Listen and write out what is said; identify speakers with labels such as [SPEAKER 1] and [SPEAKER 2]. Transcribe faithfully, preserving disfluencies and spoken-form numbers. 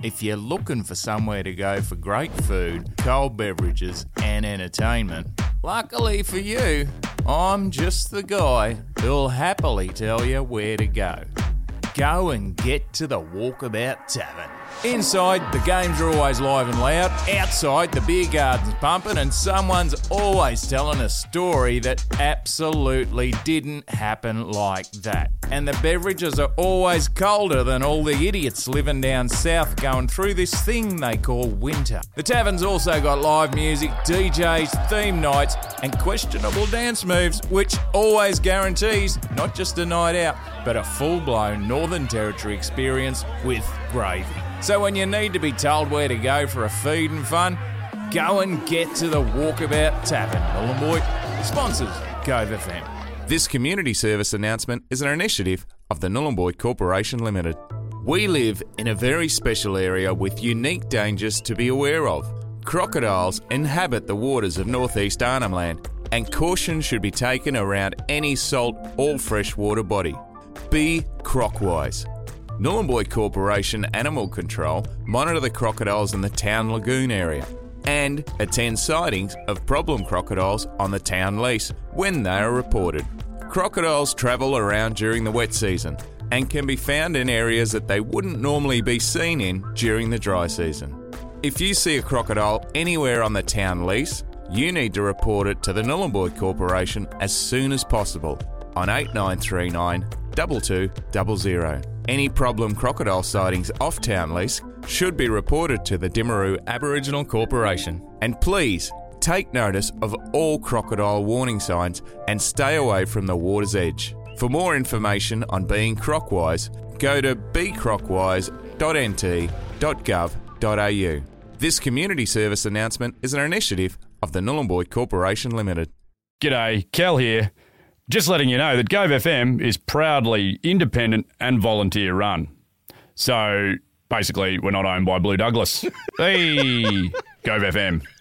[SPEAKER 1] If you're looking for somewhere to go for great food, cold beverages and entertainment, luckily for you, I'm just the guy who'll happily tell you where to go. Go and get to the Walkabout Tavern. Inside, the games are always live and loud. Outside, the beer garden's pumping and someone's always telling a story that absolutely didn't happen like that. And the beverages are always colder than all the idiots living down south going through this thing they call winter. The tavern's also got live music, D Js, theme nights and questionable dance moves, which always guarantees not just a night out, but a full-blown Northern Territory experience with gravy. So when you need to be told where to go for a feed and fun, go and get to the Walkabout Tavern. Nhulunbuy sponsors Cove F M. This community service announcement is an initiative of the Nhulunbuy Corporation Limited. We live in a very special area with unique dangers to be aware of. Crocodiles inhabit the waters of northeast Arnhem Land, and caution should be taken around any salt or freshwater body. Be crocwise. Nhulunbuy Corporation Animal Control monitor the crocodiles in the town lagoon area and attend sightings of problem crocodiles on the town lease when they are reported. Crocodiles travel around during the wet season and can be found in areas that they wouldn't normally be seen in during the dry season. If you see a crocodile anywhere on the town lease, you need to report it to the Nhulunbuy Corporation as soon as possible on eight nine three nine, two two zero zero. Any problem crocodile sightings off town lease should be reported to the Dimaroo Aboriginal Corporation. And please, take notice of all crocodile warning signs and stay away from the water's edge. For more information on being crocwise, go to be crocwise dot n t dot gov dot a u. This community service announcement is an initiative of the Nhulunbuy Corporation Limited.
[SPEAKER 2] G'day, Cal here. Just letting you know that Cove F M is proudly independent and volunteer run. So, basically, we're not owned by Blue Douglas. Hey, Cove F M.